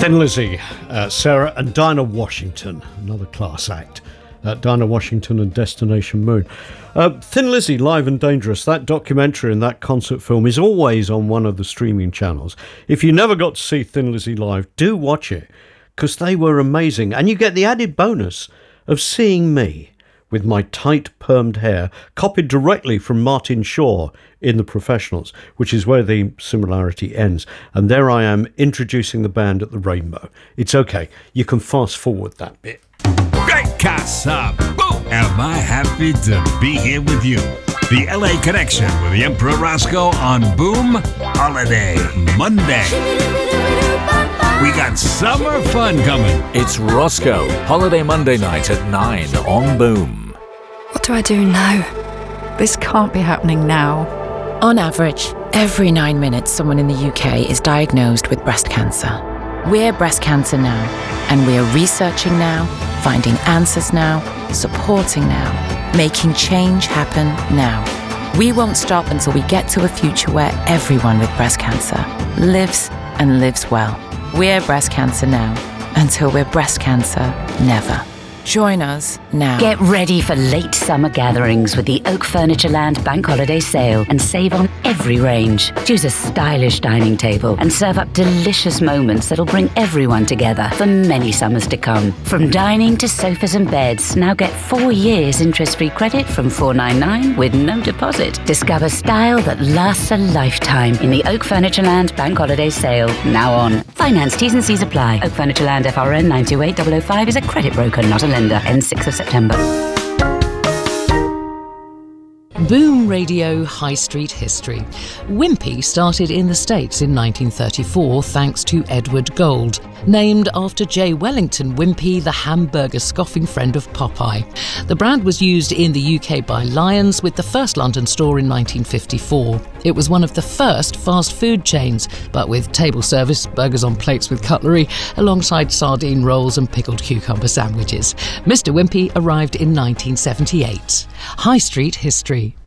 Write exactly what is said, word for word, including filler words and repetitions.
Thin Lizzy, uh, Sarah and Dinah Washington, another class act. Uh, Dinah Washington and Destination Moon. Uh, Thin Lizzy, Live and Dangerous, that documentary and that concert film is always on one of the streaming channels. If you never got to see Thin Lizzy live, do watch it, because they were amazing. And you get the added bonus of seeing me with my tight permed hair, copied directly from Martin Shaw in The Professionals, which is where the similarity ends. And there I am introducing the band at the Rainbow. It's okay, you can fast forward that bit. Great casa! Boom! Am I happy to be here with you? The L A Connection with the Emperor Roscoe on Boom Holiday Monday. We got summer fun coming. It's Roscoe, Holiday Monday night at nine on Boom. What do I do now? This can't be happening now. On average, every nine minutes someone in the U K is diagnosed with breast cancer. We're Breast Cancer Now, and we're researching now, finding answers now, supporting now, making change happen now. We won't stop until we get to a future where everyone with breast cancer lives and lives well. We're Breast Cancer Now, until we're breast cancer never. Join us now. Get ready for late summer gatherings with the Oak Furniture Land Bank Holiday Sale and save on every range. Choose a stylish dining table and serve up delicious moments that'll bring everyone together for many summers to come. From dining to sofas and beds, now get four years interest-free credit from four ninety-nine with no deposit. Discover style that lasts a lifetime in the Oak Furniture Land Bank Holiday Sale, now on. Finance T's and C's apply. Oak Furniture Land F R N nine two eight zero zero five is a credit broker, not a lender. Ends sixth of September. Boom Radio High Street History. Wimpy started in the States in nineteen thirty-four thanks to Edward Gold, named after J. Wellington Wimpy, the hamburger scoffing friend of Popeye. The brand was used in the U K by Lions, with the first London store in nineteen fifty-four. It was one of the first fast food chains, but with table service, burgers on plates with cutlery, alongside sardine rolls and pickled cucumber sandwiches. Mister Wimpy arrived in nineteen seventy-eight. High Street History.